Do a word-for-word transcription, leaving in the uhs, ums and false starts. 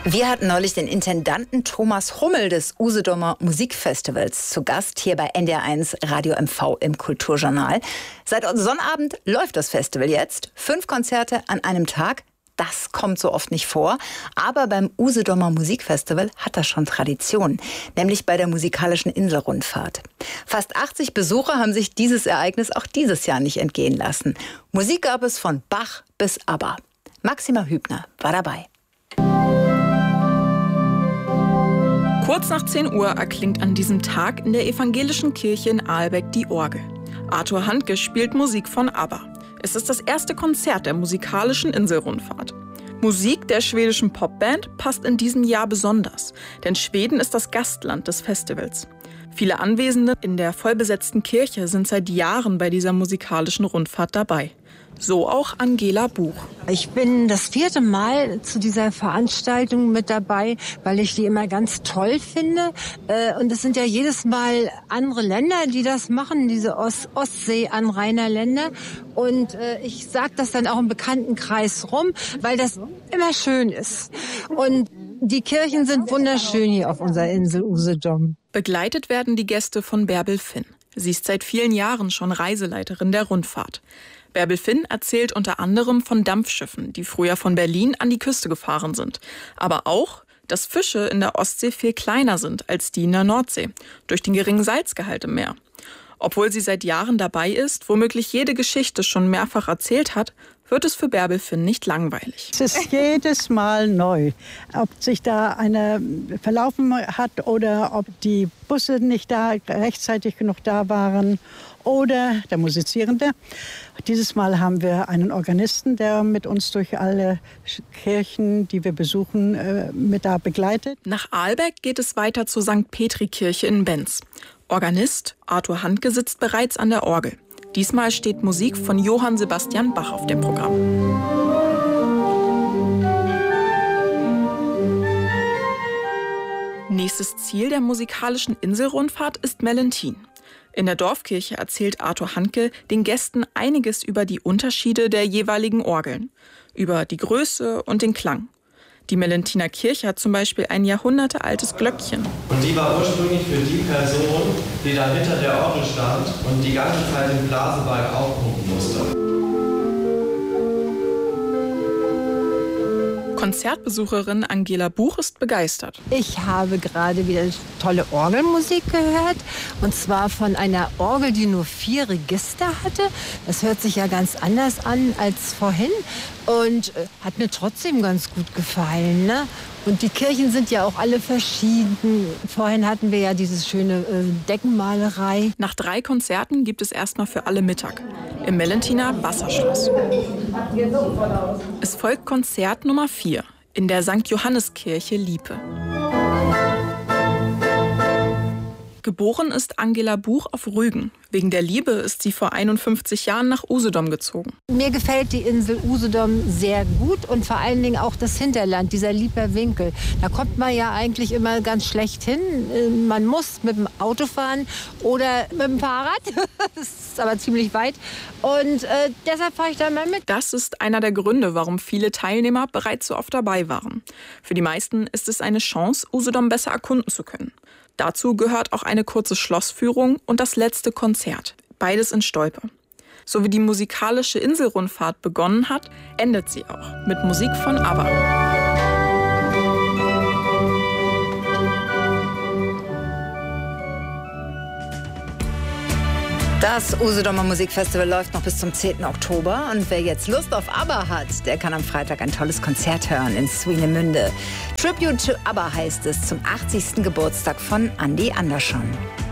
Wir hatten neulich den Intendanten Thomas Hummel des Usedomer Musikfestivals zu Gast hier bei N D R eins Radio M V im Kulturjournal. Seit Sonnabend läuft das Festival jetzt. Fünf Konzerte an einem Tag. Das kommt so oft nicht vor. Aber beim Usedomer Musikfestival hat das schon Tradition. Nämlich bei der musikalischen Inselrundfahrt. Fast achtzig Besucher haben sich dieses Ereignis auch dieses Jahr nicht entgehen lassen. Musik gab es von Bach bis ABBA. Maxima Hübner war dabei. Kurz nach zehn Uhr erklingt an diesem Tag in der evangelischen Kirche in Aalbeck die Orgel. Arthur Handke spielt Musik von ABBA. Es ist das erste Konzert der musikalischen Inselrundfahrt. Musik der schwedischen Popband passt in diesem Jahr besonders, denn Schweden ist das Gastland des Festivals. Viele Anwesende in der vollbesetzten Kirche sind seit Jahren bei dieser musikalischen Rundfahrt dabei. So auch Angela Buch. Ich bin das vierte Mal zu dieser Veranstaltung mit dabei, weil ich die immer ganz toll finde. Und es sind ja jedes Mal andere Länder, die das machen, diese Ost- Ostsee-Anrainerländer. Und ich sage das dann auch im Bekanntenkreis rum, weil das immer schön ist. Und die Kirchen sind wunderschön hier auf unserer Insel Usedom. Begleitet werden die Gäste von Bärbel Finn. Sie ist seit vielen Jahren schon Reiseleiterin der Rundfahrt. Bärbel Finn erzählt unter anderem von Dampfschiffen, die früher von Berlin an die Küste gefahren sind. Aber auch, dass Fische in der Ostsee viel kleiner sind als die in der Nordsee, durch den geringen Salzgehalt im Meer. Obwohl sie seit Jahren dabei ist, womöglich jede Geschichte schon mehrfach erzählt hat, wird es für Bärbel Finn nicht langweilig. Es ist jedes Mal neu, ob sich da eine verlaufen hat oder ob die Busse nicht da rechtzeitig genug da waren oder der Musizierende. Dieses Mal haben wir einen Organisten, der mit uns durch alle Kirchen, die wir besuchen, mit da begleitet. Nach Aalbeck geht es weiter zur Sankt Petri-Kirche in Benz. Organist Arthur Handke sitzt bereits an der Orgel. Diesmal steht Musik von Johann Sebastian Bach auf dem Programm. Nächstes Ziel der musikalischen Inselrundfahrt ist Mellentin. In der Dorfkirche erzählt Arthur Handke den Gästen einiges über die Unterschiede der jeweiligen Orgeln, über die Größe und den Klang. Die Mellentiner Kirche hat zum Beispiel ein jahrhundertealtes Glöckchen. Und die war ursprünglich für die Person, die da hinter der Orgel stand und die ganze Zeit den Blasebalg aufpumpen musste. Konzertbesucherin Angela Buch ist begeistert. Ich habe gerade wieder tolle Orgelmusik gehört. Und zwar von einer Orgel, die nur vier Register hatte. Das hört sich ja ganz anders an als vorhin. Und äh, hat mir trotzdem ganz gut gefallen, ne? Und die Kirchen sind ja auch alle verschieden. Vorhin hatten wir ja diese schöne äh, Deckenmalerei. Nach drei Konzerten gibt es erstmal für alle Mittag. Im Mellentiner Wasserschloss. Es folgt Konzert Nummer vier in der Sankt Johanneskirche Liepe. Geboren ist Angela Buch auf Rügen. Wegen der Liebe ist sie vor einundfünfzig Jahren nach Usedom gezogen. Mir gefällt die Insel Usedom sehr gut und vor allen Dingen auch das Hinterland, dieser Lieper Winkel. Da kommt man ja eigentlich immer ganz schlecht hin. Man muss mit dem Auto fahren oder mit dem Fahrrad. Das ist aber ziemlich weit. Und äh, deshalb fahre ich da mal mit. Das ist einer der Gründe, warum viele Teilnehmer bereits so oft dabei waren. Für die meisten ist es eine Chance, Usedom besser erkunden zu können. Dazu gehört auch eine kurze Schlossführung und das letzte Konzert. Beides in Stolpe. So wie die musikalische Inselrundfahrt begonnen hat, endet sie auch mit Musik von ABBA. Das Usedomer Musikfestival läuft noch bis zum zehnten Oktober. Und wer jetzt Lust auf ABBA hat, der kann am Freitag ein tolles Konzert hören in Swinemünde. Tribute to ABBA heißt es zum achtzigsten Geburtstag von Andi Andersson.